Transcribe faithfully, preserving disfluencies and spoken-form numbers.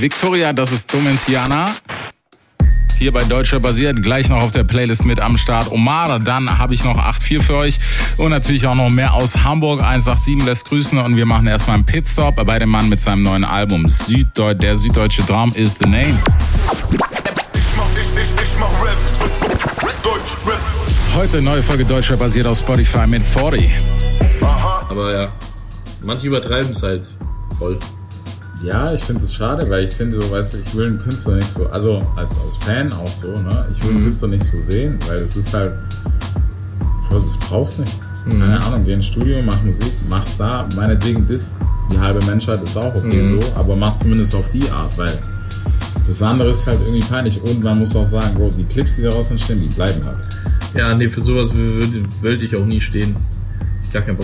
Victoria, das ist Domenciana. Hier bei Deutscher basiert, gleich noch auf der Playlist mit am Start. Omar, dann habe ich noch acht vier für euch und natürlich auch noch mehr aus Hamburg. eins acht sieben lässt grüßen und wir machen erstmal einen Pitstop bei dem Mann mit seinem neuen Album. Süddeut- der süddeutsche Traum is the name. Ich mach, ich, ich, ich mach Rap, Deutsch Rap. Heute neue Folge Deutscher basiert auf Spotify mit vierzig. Aha. Aber ja, manche übertreiben es halt voll. Ja, ich finde es schade, weil ich finde so, weißt du, ich will einen Künstler nicht so, also als, als Fan auch so, ne, ich will einen Künstler nicht so sehen, weil es ist halt, das brauchst du nicht. Mhm. Keine Ahnung, geh ins Studio, mach Musik, mach da, meinetwegen das, die halbe Menschheit ist auch okay mhm. so, aber mach zumindest auf die Art, weil das andere ist halt irgendwie peinlich und man muss auch sagen, Bro, die Clips, die daraus entstehen, die bleiben halt. Ja, nee, für sowas würde, würde ich auch nie stehen. Ich gar keinen Bock.